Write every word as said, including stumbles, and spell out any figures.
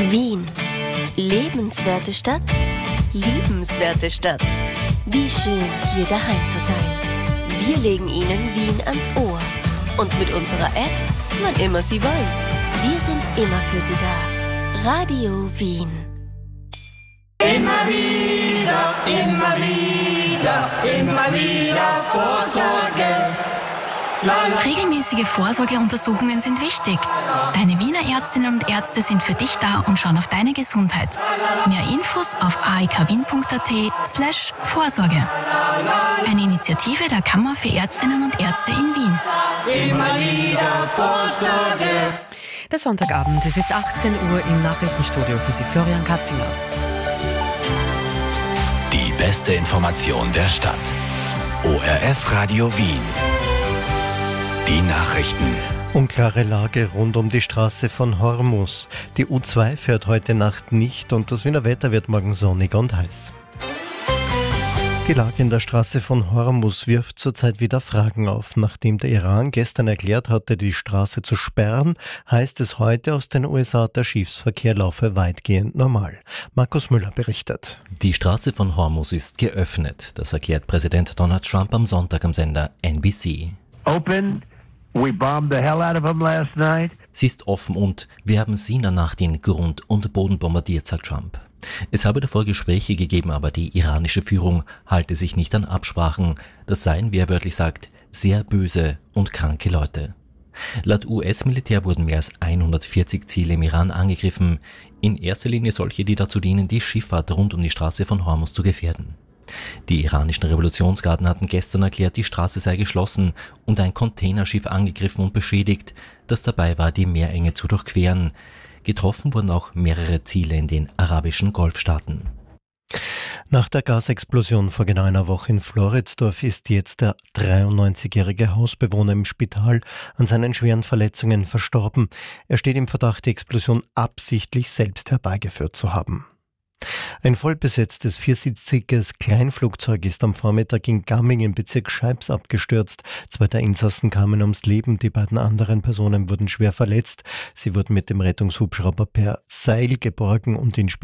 Wien. Lebenswerte Stadt, liebenswerte Stadt. Wie schön, hier daheim zu sein. Wir legen Ihnen Wien ans Ohr. Und mit unserer App, wann immer Sie wollen. Wir sind immer für Sie da. Radio Wien. Immer wieder, immer wieder, immer wieder Vorsorge. Regelmäßige Vorsorgeuntersuchungen sind wichtig. Deine Wiener Ärztinnen und Ärzte sind für dich da und schauen auf deine Gesundheit. Mehr Infos auf a e k wien punkt a t slash Vorsorge. Eine Initiative der Kammer für Ärztinnen und Ärzte in Wien. Immer wieder Vorsorge. Der Sonntagabend, es ist achtzehn Uhr im Nachrichtenstudio für Sie, Florian Katzinger. Die beste Information der Stadt. O R F Radio Wien. Die Nachrichten. Unklare Lage rund um die Straße von Hormus. Die U zwei fährt heute Nacht nicht und das Wiener Wetter wird morgen sonnig und heiß. Die Lage in der Straße von Hormus wirft zurzeit wieder Fragen auf. Nachdem der Iran gestern erklärt hatte, die Straße zu sperren, heißt es heute aus den U S A, der Schiffsverkehr laufe weitgehend normal. Markus Müller berichtet. Die Straße von Hormus ist geöffnet. Das erklärt Präsident Donald Trump am Sonntag am Sender N B C. Open. We bombed the hell out of them last night. Sie ist offen und wir haben sie in der Nacht in Grund und Boden bombardiert, sagt Trump. Es habe davor Gespräche gegeben, aber die iranische Führung halte sich nicht an Absprachen. Das seien, wie er wörtlich sagt, sehr böse und kranke Leute. Laut U S-Militär wurden mehr als hundertvierzig Ziele im Iran angegriffen. In erster Linie solche, die dazu dienen, die Schifffahrt rund um die Straße von Hormus zu gefährden. Die iranischen Revolutionsgarden hatten gestern erklärt, die Straße sei geschlossen und ein Containerschiff angegriffen und beschädigt, das dabei war, die Meerenge zu durchqueren. Getroffen wurden auch mehrere Ziele in den arabischen Golfstaaten. Nach der Gasexplosion vor genau einer Woche in Floridsdorf ist jetzt der dreiundneunzigjährige Hausbewohner im Spital an seinen schweren Verletzungen verstorben. Er steht im Verdacht, die Explosion absichtlich selbst herbeigeführt zu haben. Ein vollbesetztes viersitziges Kleinflugzeug ist am Vormittag in Gamming im Bezirk Scheibs abgestürzt. Zwei der Insassen kamen ums Leben, die beiden anderen Personen wurden schwer verletzt. Sie wurden mit dem Rettungshubschrauber per Seil geborgen und in